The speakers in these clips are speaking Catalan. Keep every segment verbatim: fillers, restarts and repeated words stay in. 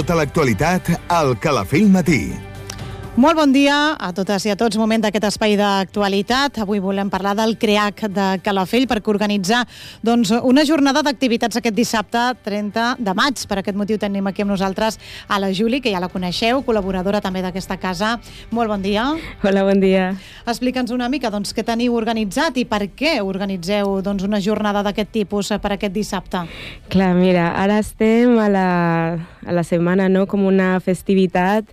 Tota l'actualitat al Calafell Matí. Molt bon dia a totes i a tots. Moment d'aquest espai d'actualitat. Avui volem parlar del CREAC de Calafell perquè organitzar doncs, una jornada d'activitats aquest dissabte trenta de maig. Per aquest motiu tenim aquí amb nosaltres a la Juli, que ja la coneixeu, col·laboradora també d'aquesta casa. Molt bon dia. Hola, bon dia. Explica'ns una mica doncs, què teniu organitzat i per què organitzeu doncs, una jornada d'aquest tipus per aquest dissabte. Clar, mira, ara estem a la, a la setmana, no?, com una festivitat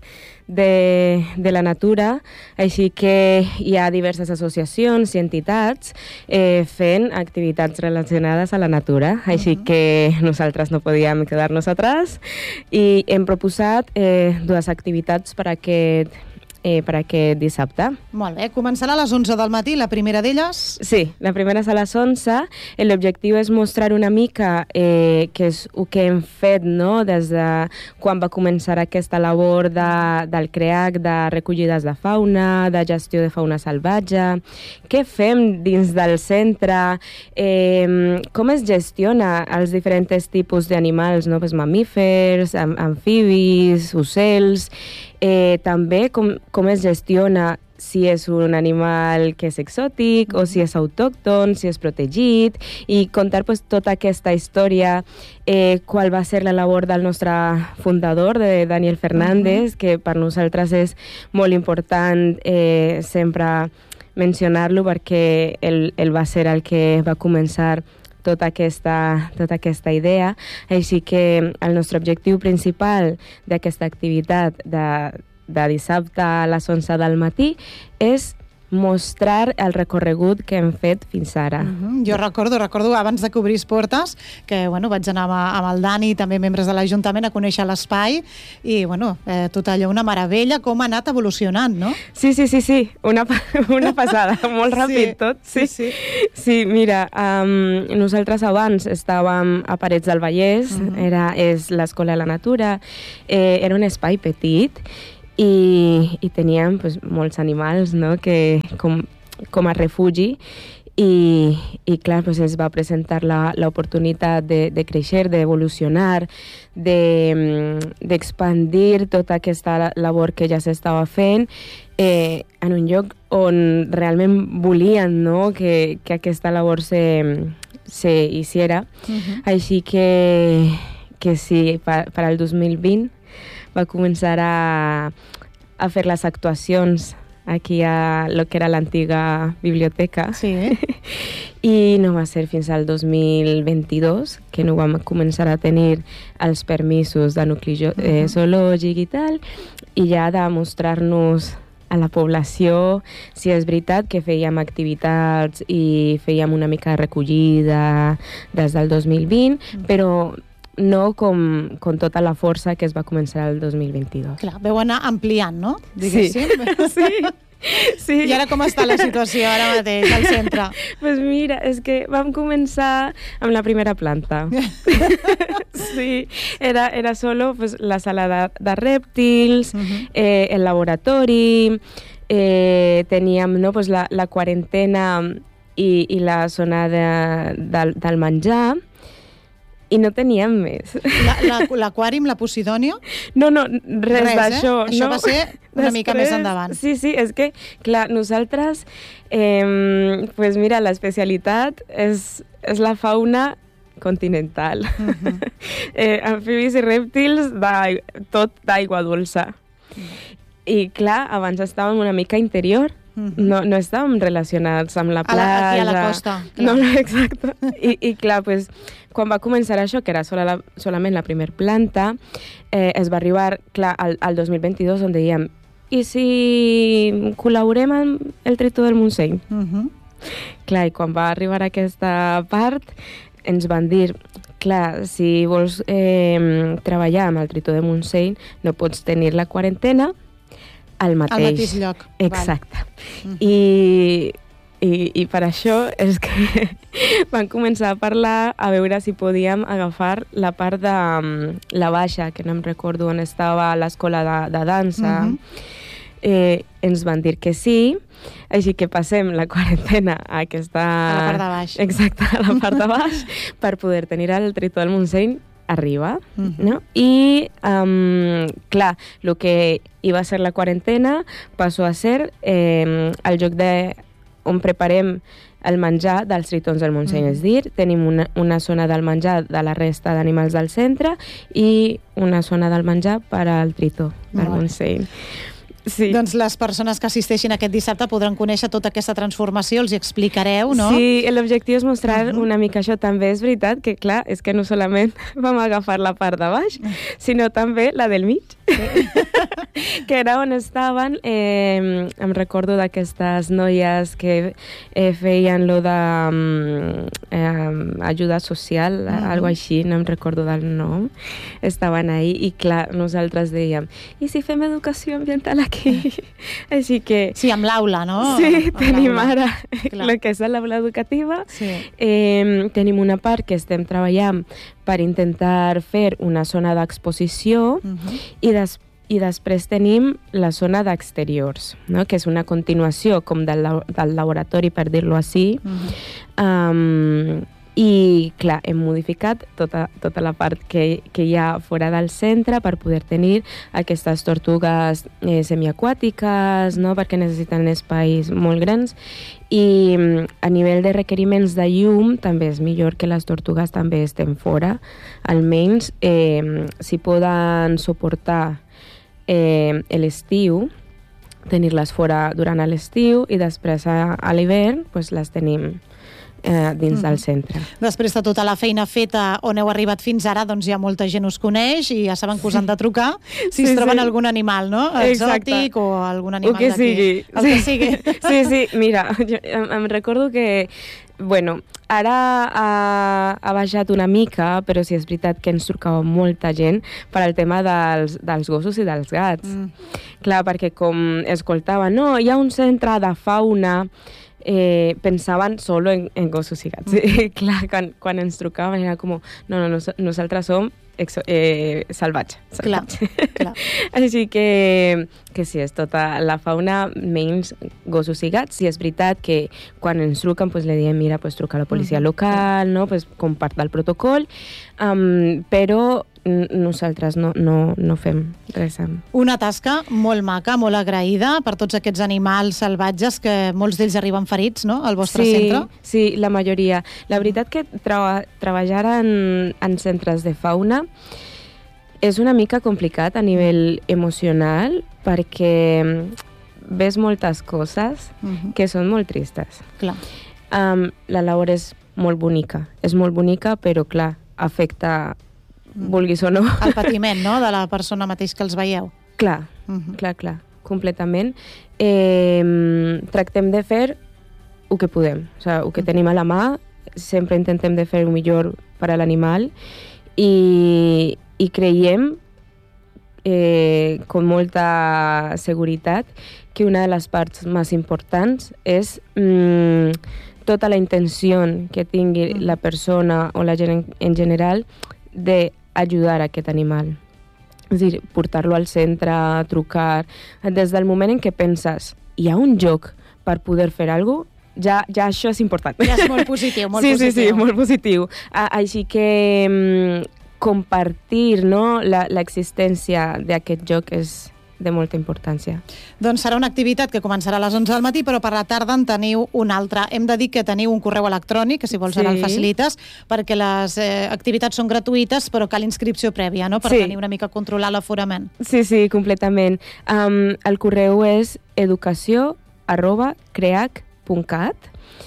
De, de la natura, així que hi ha diverses associacions i entitats eh, fent activitats relacionades a la natura, així uh-huh. que nosaltres no podíem quedar-nos atrás i hem proposat eh, dues activitats per aquest Eh, per aquest dissabte. Molt bé, començarà a les onze del matí, la primera d'elles? Sí, la primera és a les onze. L'objectiu és mostrar una mica eh, què és el que hem fet, no?, des de quan va començar aquesta labor de, del CREAC, de recollides de fauna, de gestió de fauna salvatge, què fem dins del centre, eh, com es gestiona els diferents tipus d'animals, no?, pues, mamífers, am amfibis, ocells, eh, també com com es gestiona si és un animal que és exòtic o si és autòcton, si és protegit, i contar pues, tota aquesta història, eh, qual va ser la labor del nostre fundador, de Daniel Fernández, uh-huh. que per nosaltres és molt important eh, sempre mencionar-lo perquè ell, ell va ser el que va començar tota aquesta, tota aquesta idea. Així que el nostre objectiu principal d'aquesta activitat de de dissabte a les onze del matí és mostrar el recorregut que hem fet fins ara. Uh-huh. Jo recordo, recordo abans de que obrís portes, que bueno, vaig anar amb, amb el Dani i també membres de l'Ajuntament a conèixer l'espai i bueno, eh, tot allò una meravella, com ha anat evolucionant, no? Sí, sí, sí, sí. Una, una passada, molt ràpid sí, tot. Sí, sí. Sí, sí mira, um, nosaltres abans estàvem a Parets del Vallès, uh-huh. era, és l'Escola de la Natura, eh, era un espai petit, i, i teníem pues, molts animals, no?, que com, com a refugi i, i clar, pues, es va presentar l'oportunitat de, de créixer, d'evolucionar, d'expandir de, tota aquesta labor que ja s'estava fent eh, en un lloc on realment volien, no?, que, que aquesta labor se, se hiciera. Uh-huh. Així que, que sí, per, per al dos mil vint va començar a, a fer les actuacions aquí a lo que era l'antiga biblioteca. Sí. I no va ser fins al dos mil vint-i-dos que no vam començar a tenir els permisos de nucli eh, zoològic i tal, i ja de mostrar-nos a la població si és veritat que fèiem activitats i fèiem una mica de recollida des del dos mil vint, mm. però no com, com tota la força que es va començar el dos mil vint-i-dos. Clar, veu anar ampliant, no? Diguéssim. Sí. sí. Sí. I ara com està la situació ara mateix al centre? Pues mira, és que vam començar amb la primera planta. Sí, era, era solo pues, la sala de, de rèptils, uh-huh. eh, el laboratori, eh, teníem no, pues, la, la quarantena i, i la zona de, del, del menjar, i no teníem més. L'aquàrium, la, la Posidònia? No, no, res, res d'això. Eh? Això no. va ser una Després, mica més endavant. Sí, sí, és que, clar, nosaltres, eh, pues mira, l'especialitat és, és la fauna continental. Uh-huh. eh, amfibis i rèptils, tot d'aigua dolça. Uh-huh. I clar, abans estàvem una mica interior, uh-huh. no, no estàvem relacionats amb la platja. A la, aquí a la costa. Clar. No, no, exacte. I, i clar, pues, quan va començar això, que era sola la, solament la primera planta, eh, es va arribar, clar, al, al dos mil vint-i-dos, on dèiem, i si col·laborem amb el Tritó del Montseny? Uh-huh. Clar, i quan va arribar aquesta part, ens van dir, clar, si vols eh, treballar amb el Tritó de Montseny, no pots tenir la quarantena al mateix, al mateix lloc. Exacte. Uh-huh. I, i, I per això és que van començar a parlar a veure si podíem agafar la part de um, la baixa, que no em recordo on estava l'escola de, de dansa. Uh-huh. eh, ens van dir que sí, així que passem la quarantena a aquesta... A la part de baix. Exacte, a la part de baix, per poder tenir el Tritó del Montseny arriba, mm. ¿no? Y, um, clar, el que iba a ser la quarantena passó a ser eh, el lloc de, on preparem el menjar dels tritons del Montseny. Mm. És dir, tenim una, una zona del menjar de la resta d'animals del centre i una zona del menjar per al tritó del oh. Montseny. Sí. Doncs les persones que assisteixin aquest dissabte podran conèixer tota aquesta transformació, els hi explicareu, no? Sí, l'objectiu és mostrar uh-huh. una mica això. També és veritat que, clar, és que no solament vam agafar la part de baix, sinó també la del mig, que era on estaven, eh, em recordo d'aquestes noies que eh, feien lo de eh, ajuda social, uh-huh. algo així, no em recordo del nom, estaven ahí i, clar, nosaltres dèiem, i si fem educació ambiental aquí? Així que... Sí, amb l'aula, no? Sí, amb tenim ara el que és l'aula educativa. Sí. Eh, tenim una part que estem treballant per intentar fer una zona d'exposició uh-huh. i, des, i després tenim la zona d'exteriors, no? Que és una continuació com del, del laboratori, per dir-lo així. Uh-huh. Um, I, clar, hem modificat tota, tota la part que, que hi ha fora del centre per poder tenir aquestes tortugues eh, semiaquàtiques, no? Perquè necessiten espais molt grans. I a nivell de requeriments de llum també és millor que les tortugues també estem fora. Almenys, eh, si poden suportar eh, l'estiu, tenir-les fora durant l'estiu i després a, a l'hivern pues, les tenim Eh, dins mm. del centre. Després de tota la feina feta on heu arribat fins ara, doncs ja molta gent us coneix i ja saben que us han de trucar si sí, es troben sí. algun animal, no? Exòtic Exacte. O algun animal que d'aquí. Sigui. El que sigui. Sí, sí, mira, jo em, em recordo que bueno, ara ha, ha baixat una mica, però sí és veritat que ens trucava molta gent per al tema dels, dels gossos i dels gats. Mm. Clar, perquè com escoltava, no, hi ha un centre de fauna. Eh, pensaven solo en, en gossos i gats. Mm. Clar, quan, quan ens trucaven era com, no, no, nos, nosaltres som exo, eh, salvatge. salvatge. Clar, clar. Així que, que sí, és tota la fauna, menys gossos i gats. I és veritat que quan ens truquen, pues, li diem, mira, pues, truca a la policia mm-hmm. local, no? Pues, com part del protocol, um, però nosaltres no, no, no fem res amb. Una tasca molt maca, molt agraïda per tots aquests animals salvatges que molts d'ells arriben ferits, no?, al vostre sí, centre. Sí, la majoria. La veritat que tra- treballar en, en centres de fauna és una mica complicat a nivell emocional perquè ves moltes coses uh-huh. que són molt tristes. Clar. Um, la labor és molt bonica. És molt bonica, però, clar, afecta vulguis o no. El patiment, no?, de la persona mateix que els veieu. Clar, uh-huh. clar, clar, completament. Eh, tractem de fer el que podem, o sigui, el que tenim a la mà, sempre intentem de fer el millor per a l'animal i, i creiem eh, con molta seguretat que una de les parts més importants és mm, tota la intenció que tingui uh-huh. la persona o la gent en, en general de ajudar a aquest animal. És a dir, portar-lo al centre, trucar... Des del moment en què penses hi ha un lloc per poder fer alguna cosa, ja, ja això és important. Ja és molt positiu, molt sí, positiu. Sí, sí, molt positiu. A, així que mm, compartir, no, la, l'existència d'aquest lloc és de molta importància. Doncs serà una activitat que començarà a les onze del matí, però per la tarda en teniu una altra. Hem de dir que teniu un correu electrònic, que si vols sí. ara el facilites, perquè les eh, activitats són gratuïtes, però cal inscripció prèvia, no?, per sí. tenir una mica controlar l'aforament. Sí, sí, completament. Um, el correu és educació arroba creac punt cat.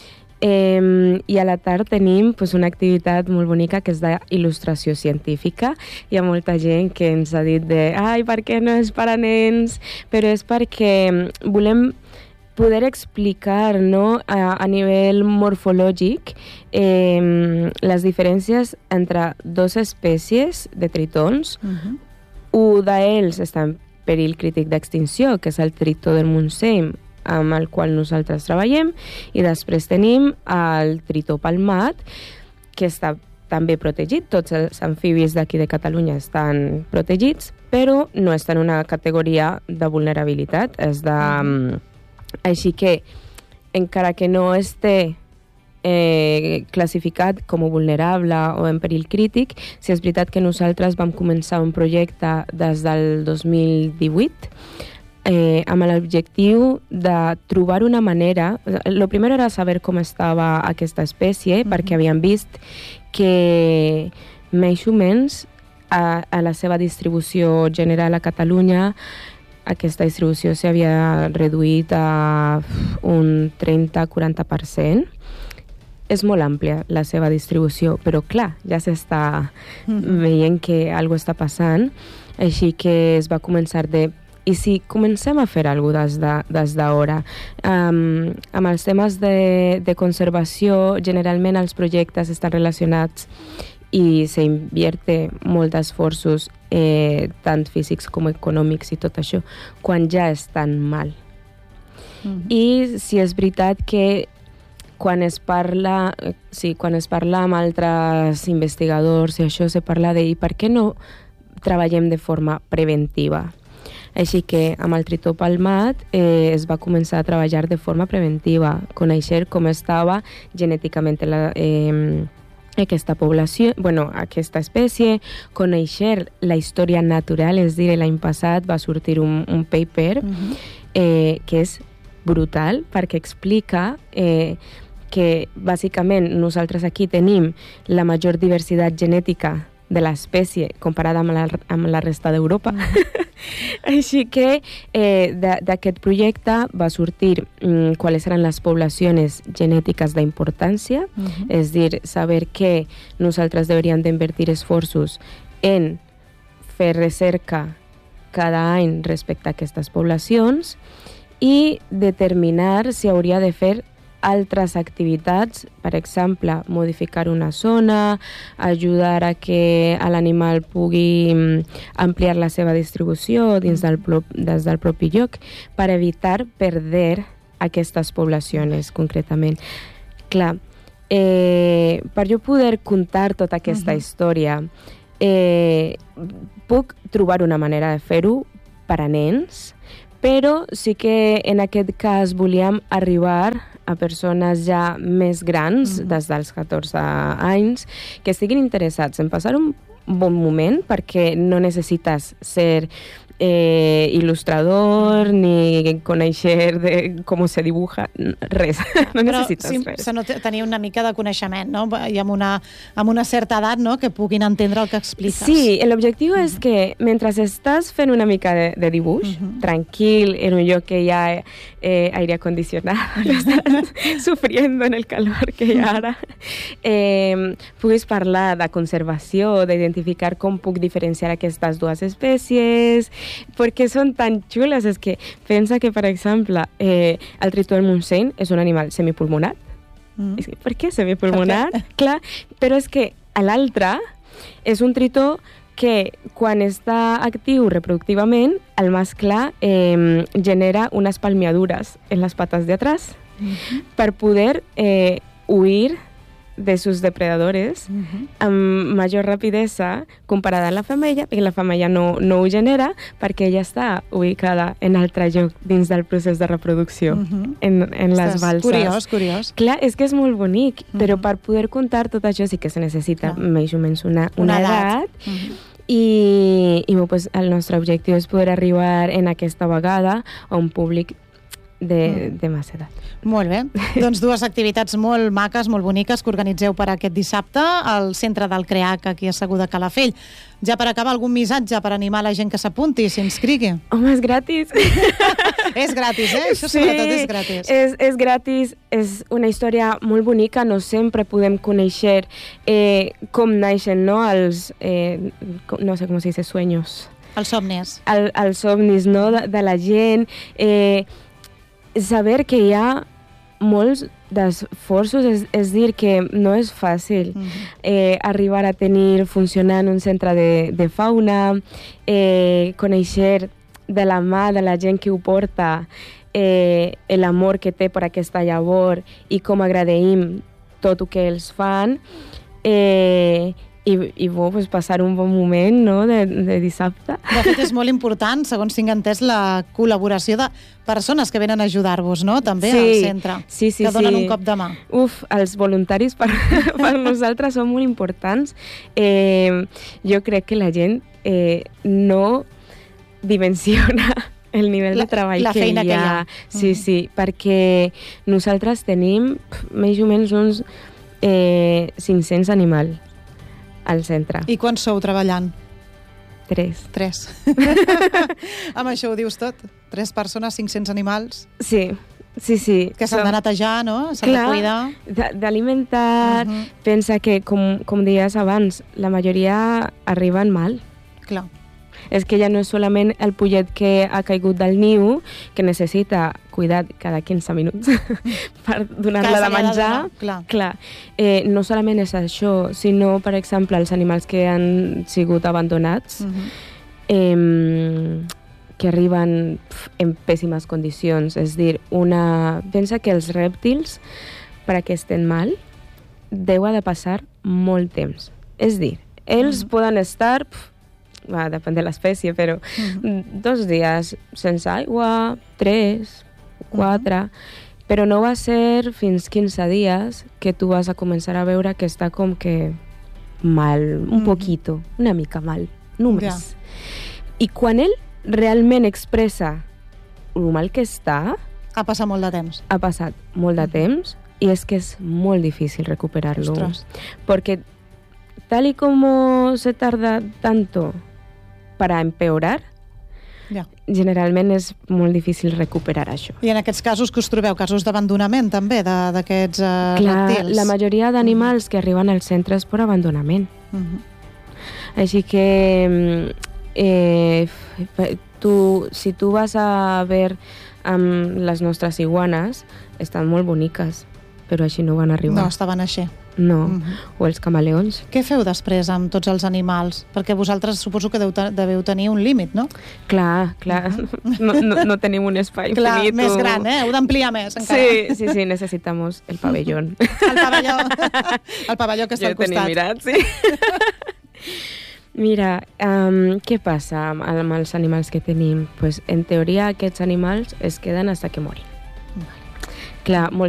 Eh, I a la tarda tenim pues, una activitat molt bonica que és d'il·lustració científica. Hi ha molta gent que ens ha dit de ai, per què no és per a nens? Però és perquè volem poder explicar, no, a, a nivell morfològic eh, les diferències entre dues espècies de tritons. Uh-huh. Un d'ells està en perill crític d'extinció, que és el tritó del Montseny, amb el qual nosaltres treballem, i després tenim el tritó palmat, que està també protegit. Tots els amfibis d'aquí de Catalunya estan protegits, però no està en una categoria de vulnerabilitat. És de... Mm. Així que, encara que no esté eh, classificat com a vulnerable o en perill crític. Si és veritat que nosaltres vam començar un projecte des del dos mil divuit eh, amb l'objectiu de trobar una manera... Lo primer era saber com estava aquesta espècie, mm-hmm. perquè havíem vist que més o menys a, a la seva distribució general a Catalunya aquesta distribució s'havia reduït a un trenta a quaranta per cent. És molt àmplia la seva distribució, però clar, ja s'està mm-hmm. veient que alguna cosa està passant, així que es va començar de... I si comencem a fer alguna cosa des, de, des d'ara, um, amb els temes de, de conservació, generalment els projectes estan relacionats i s'invierte molt d'esforços, eh, tant físics com econòmics i tot això, quan ja estan mal. Mm-hmm. I si és veritat que quan es parla, sí, quan es parla amb altres investigadors i això se parla de i per què no treballem de forma preventiva. Així que amb el tritó palmat eh, es va començar a treballar de forma preventiva, conèixer com estava genèticament la, eh, aquesta població, bueno, aquesta espècie, conèixer la història natural, és a dir, l'any passat va sortir un, un paper uh-huh. eh, que és brutal perquè explica eh, que bàsicament nosaltres aquí tenim la major diversitat genètica de l'espècie comparada amb la, amb la resta d'Europa. Mm. Així que eh, d'aquest projecte va sortir mm, quales eren les poblacions genètiques d'importància, mm-hmm. és dir, saber que nosaltres hauríem d'invertir esforços en fer recerca cada any respecte a aquestes poblacions i determinar si hauria de fer altres activitats, per exemple, modificar una zona, ajudar a que l'animal pugui ampliar la seva distribució dins del, des del propi lloc per evitar perder aquestes poblacions, concretament. Clar, eh, per jo poder contar tota aquesta uh-huh. història, eh, puc trobar una manera de fer-ho per a nens, però sí que en aquest cas volíem arribar a persones ja més grans, mm. des dels catorze anys, que estiguin interessats en passar un bon moment, perquè no necessites ser eh, il·lustrador ni conèixer de com se dibuja, res, no però necessites sí, res. Però tenir una mica de coneixement, no? I amb una, amb una certa edat, no?, que puguin entendre el que expliques. Sí, l'objectiu uh-huh. és que mentre estàs fent una mica de, de dibuix, uh-huh. tranquil, en un lloc que hi ha eh, aire acondicionat, no estàs sufriendo en el calor que hi ha ara, eh, puguis parlar de conservació, d'identificar com puc diferenciar aquestes dues espècies, perquè són tan xules. És que pensa que, per exemple, eh, el tritó del Montseny és un animal semipulmonar. Mm. És que, per què semipulmonar? Per què? Clar, però és que l'altre és un tritó que quan està actiu reproductivament, el mascle eh, genera unes palmeadures en les pates de atrás mm-hmm. per poder eh, huir de sus depredadores uh-huh. amb major rapidesa comparada amb la femella, perquè la femella no, no ho genera perquè ella està ubicada en altre lloc dins del procés de reproducció, uh-huh. en, en les balses. Curiós, curiós. Clar, és que és molt bonic, uh-huh. però per poder contar tot això sí que se necessita uh-huh. més o menys una, una, una edat, edat uh-huh. i, i pues, el nostre objectiu és poder arribar en aquesta vegada a un públic de, de massa edat. Molt bé. Doncs dues activitats molt maques, molt boniques, que organitzeu per aquest dissabte al centre del CREAC, aquí a Segur de Calafell. Ja per acabar, algun missatge per animar la gent que s'apunti, s'inscrigui? Home, és gratis. És gratis, eh? Això sí, sobretot és gratis. És, és gratis, és una història molt bonica, no sempre podem conèixer eh, com naixen, no?, els, eh, no sé com se dice, sueños. Els somnis. El, els somnis, no?, de, de la gent. Eh, saber que hi ha molts d'esforços, és, és dir, que no és fàcil uh-huh. eh, arribar a tenir funcionant un centre de, de fauna, eh, conèixer de la mà de la gent que ho porta eh, l'amor que té per aquesta llavor i com agraïm tot el que els fan, eh, i, i bo, pues, passar un bon moment, no?, de, de dissabte. De fet, és molt important, segons tinc entès, la col·laboració de persones que venen a ajudar-vos, no?, també sí, al centre, sí, sí, que donen sí. un cop de mà. Uf, els voluntaris per, per nosaltres són molt importants. Eh, jo crec que la gent eh, no dimensiona el nivell La- de treball la que feina hi ha. que hi ha. Sí, Mhm. sí, perquè nosaltres tenim pf, més o menys uns eh, cinc-cents animals al centre. I quants sou treballant? Tres. Tres. Amb això ho dius tot. Tres persones, cinc-cents animals, Sí, sí, sí. que s'han Som- de netejar, no? S'han de Clar, cuidar. d- d'alimentar. Mhm. Pensa que, com, com deies abans, la majoria arriben mal. Clar. És que ja no és solament el pollet que ha caigut del niu, que necessita cuidat cada quinze minuts per donar-la Cada de se li ha de menjar. donar, clar. Clar. Eh, no solament és això, sinó, per exemple, els animals que han sigut abandonats, Mhm. eh, que arriben pf, en pèssimes condicions. És dir, una... pensa que els rèptils, perquè estan mal, deu ha de passar molt temps. És dir, ells Mhm. poden estar... Pf, va, depèn de l'espècie, però Mhm. dos dies sense aigua, tres, quatre, però no va ser fins quinze dies que tu vas a començar a veure que està com que mal, un Mhm. poquito, una mica mal, només. I quan ell realment expressa el mal que està, Ha passat molt de temps. ha passat molt de Mhm. temps i és que és molt difícil recuperarlo. Ostres. Porque tal y como se tarda tanto para empeorar, Ja. generalment és molt difícil recuperar això. I en aquests casos que us trobeu, casos d'abandonament també de- d'aquests uh, Clar, rèptils? la majoria d'animals que arriben al centre és per abandonament. Mhm. Així que eh, f- tu, si tu vas a ver amb les nostres iguanes, estan molt boniques, però així no van arribar. No, estaven així. No. Mhm. O els camaleons. Què feu després amb tots els animals? Perquè vosaltres suposo que deu te deveu tenir un límit, no? Clar, clar. No, no, no tenim un espai Clar, infinito. més gran, eh? Heu d'ampliar més, encara. Sí, sí, sí, necesitamos el pabellón. El pavelló, el pavelló que està Ja al ho tenim costat. mirat, sí. Mira, um, què passa amb, amb els animals que tenim? Pues, en teoria, aquests animals es queden fins que morin. Clar, molt